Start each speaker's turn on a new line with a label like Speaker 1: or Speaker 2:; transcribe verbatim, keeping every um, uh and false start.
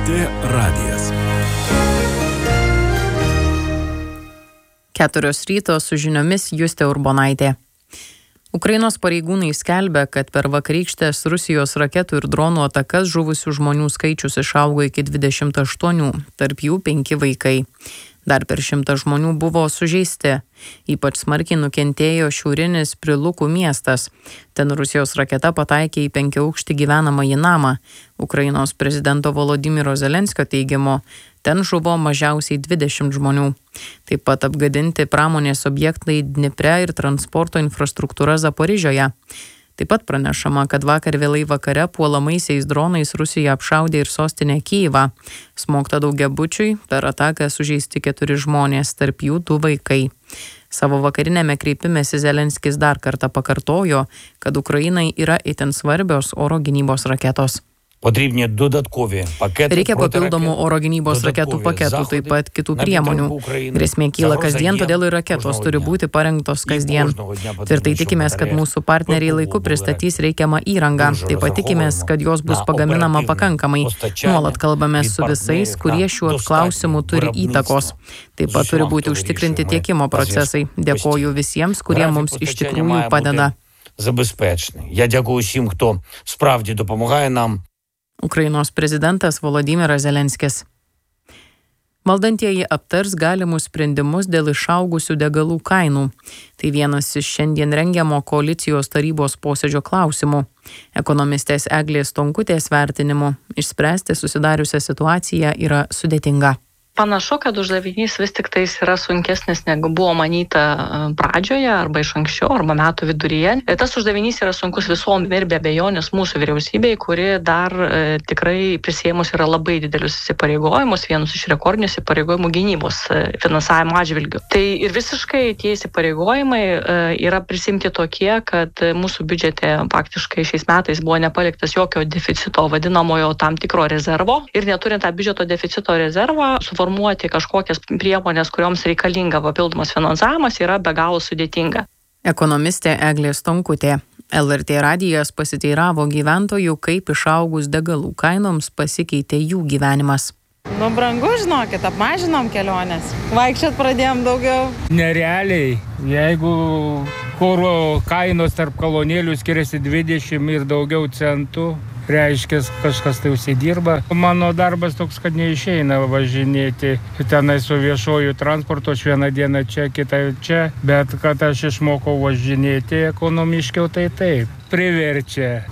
Speaker 1: T radijas.
Speaker 2: Keturios ryto su žiniomis Justė Urbonaitė. Ukrainos pareigūnai skelbia, kad per vakarykštės Rusijos raketų ir dronų atakas žuvusių žmonių skaičius išaugo iki dvidešimt aštuonių, tarp jų penki vaikai. Dar per šimtą žmonių buvo sužeisti. Ypač smarkiai nukentėjo šiaurinis Prilukų miestas. Ten Rusijos raketa pataikė į penkiaaukštį gyvenamąjį namą. Ukrainos prezidento Volodymyro Zelenskio teigimu, ten žuvo mažiausiai dvidešimt žmonių. Taip pat apgadinti pramonės objektai Dnipre ir transporto infrastruktūra Zaporižioje. Taip pat pranešama, kad vakar vėlai vakare puolamaisiais dronais Rusija apšaudė ir sostinę Kyjivą. Smogta daugiabučiui, per ataką sužeisti keturi žmonės, tarp jų du vaikai. Savo vakarinėme kreipimesi Zelenskis dar kartą pakartojo, kad Ukrainai yra itin svarbios oro gynybos raketos. Reikia papildomų oro gynybos raketų paketų, taip pat kitų priemonių. Grėsmė kyla kasdien, todėl ir raketos turi būti parengtos kasdien. Tvirtai tikimės, kad mūsų partneriai laiku pristatys reikiamą įrangą. Taip pat tikimės, kad jos bus pagaminama pakankamai. Nuolat kalbame su visais, kurie šiuo klausimu turi įtakos. Taip pat turi būti užtikrinti tiekimo procesai. Dėkoju visiems, kurie mums iš tikrųjų padeda.
Speaker 3: Я дякую всім, хто справді допомагає нам.
Speaker 2: Ukrainos prezidentas Volodymyras Zelenskis. Valdantieji aptars galimus sprendimus dėl išaugusių degalų kainų. Tai vienas iš šiandien rengiamo koalicijos tarybos posėdžio klausimų. Ekonomistės Eglės Stonkutės vertinimu, išspręsti susidariusią situaciją yra sudėtinga.
Speaker 4: Panašu, kad uždavinys vis tik tais yra sunkesnis, negu buvo manyta pradžioje arba iš anksčiau, arba metų viduryje. Tas uždavinys yra sunkus visom ir be abejonės mūsų vyriausybei, kuri dar e, tikrai prisėmus yra labai didelius įsipareigojimus, vienus iš rekordinių įsipareigojimų gynybos e, finansavimo atžvilgių. Tai ir visiškai tie įsipareigojimai e, yra prisimti tokie, kad mūsų biudžete faktiškai šiais metais buvo nepaliktas jokio deficito, vadinamojo tam tikro rezervo. Ir neturint tą biudžeto deficito rezervą, formuoti kažkokias priemonės, kurioms reikalinga papildomas finansavimas, yra be galo sudėtinga.
Speaker 2: Ekonomistė Eglė Stonkutė. L R T radijas pasiteiravo gyventojų, kaip išaugus degalų kainoms pasikeitė jų gyvenimas.
Speaker 5: Nu, brangu, žinokit, apmažinom keliones. Vaikščiot pradėjom daugiau.
Speaker 6: Nerealiai, jeigu kuro kainos tarp kolonėlių skiriasi dvidešimt ir daugiau centų, reiškia, kažkas tai užsidirba. Mano darbas toks, kad neišeina važinėti tenai su viešuoju transportu, aš vieną dieną čia, kitą čia, bet kad aš išmokau važinėti ekonomiškiau, tai taip, priverčia.